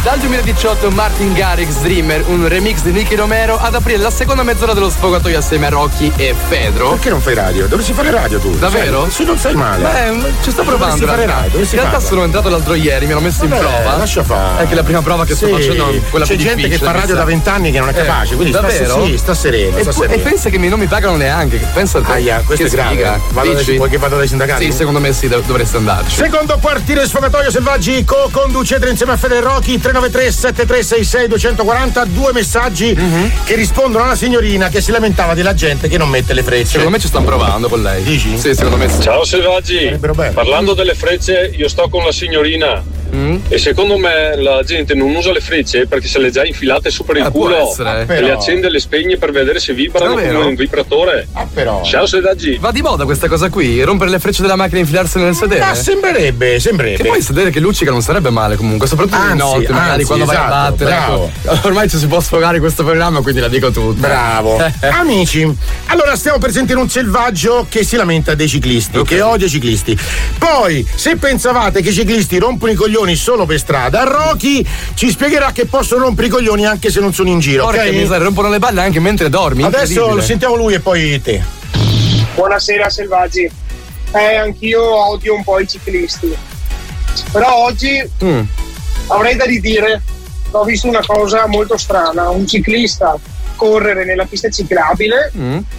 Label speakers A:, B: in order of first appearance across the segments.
A: Dal 2018 Martin Garrix Dreamer, un remix di Nicky Romero, ad aprire la seconda mezz'ora dello sfogatoio assieme a Rocky e Fedro.
B: Perché non fai radio? Dovresti fare radio tu.
A: Davvero?
B: Se non sai male.
A: Beh, ci sto provando.
B: Fare radio.
A: In realtà sono entrato l'altro ieri, mi hanno messo in prova.
B: Lascia fare.
A: È che la prima prova che sto facendo è quella
B: c'è
A: più
B: gente
A: difficile,
B: che fa radio da 20 anni che non è capace, quindi
A: davvero?
B: sta sereno.
A: E pensa che non mi pagano neanche. Pensa a te.
B: Aia, questo è grave. Vuoi che vada dai sindacati?
A: Sì, secondo me sì, dovresti andarci.
B: Secondo quartiere Sfogatoio Selvaggi, co-conducete insieme a Fede Rocky. 393 7366 240. Due messaggi che rispondono alla signorina che si lamentava della gente che non mette le frecce.
A: Secondo me ci stanno provando con lei.
B: Dici?
A: Sì, secondo me sì.
C: Ciao Selvaggi, parlando delle frecce, io sto con la signorina e secondo me la gente non usa le frecce perché se le già infilate su per il culo e le accende e le spegne per vedere se vibrano come un vibratore.
B: Però.
C: Ciao Selvaggi.
A: Va di moda questa cosa qui? Rompere le frecce della macchina e infilarsene nel sedere?
B: Ma sembrerebbe.
A: Che poi il sedere che luccica non sarebbe male comunque, soprattutto di notte, magari quando vai a battere.
B: Bravo.
A: Ecco. Ormai ci si può sfogare questo programma, quindi la dico tutta.
B: Bravo. Amici, allora stiamo per sentire un selvaggio che si lamenta dei ciclisti, che odia i ciclisti. Poi, se pensavate che i ciclisti rompono i coglioni solo per strada, Rocky ci spiegherà che possono rompere i coglioni anche se non sono in giro.
A: Porca miseria, rompono le balle anche mentre dormi.
B: Adesso lo sentiamo lui e poi te.
D: Buonasera Selvaggi. Anch'io odio un po' i ciclisti. Però oggi avrei da ridire. Ho visto una cosa molto strana, un ciclista correre nella pista ciclabile,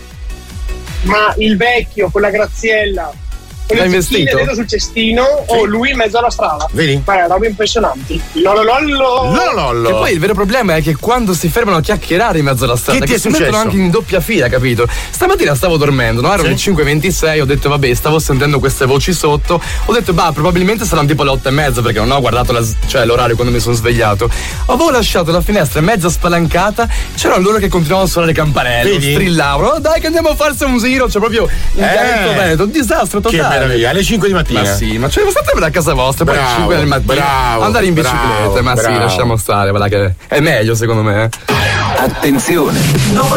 D: ma il vecchio con la graziella
A: l'ha investito
D: vedo sul cestino o lui in mezzo alla strada.
B: Vedi?
D: Robe impressionanti. Lololollo.
A: E poi il vero problema è che quando si fermano a chiacchierare in mezzo alla strada,
B: che
A: si mettono anche in doppia fila, capito? Stamattina stavo dormendo, no? Erano le 5:26, ho detto vabbè, stavo sentendo queste voci sotto, ho detto probabilmente saranno tipo le 8:30 perché non ho guardato l'orario quando mi sono svegliato. Avevo lasciato la finestra mezza spalancata, c'erano loro che continuavano a suonare le campanelle, strillavano, dai che andiamo a farsi un giro, c'è proprio il dialetto veneto, un disastro totale.
B: Alle 5 di mattina.
A: Ma sì, ma state a casa vostra, poi alle 5 del mattino andare in bicicletta, ma sì, lasciamo stare, guarda che è meglio secondo me.
E: Attenzione!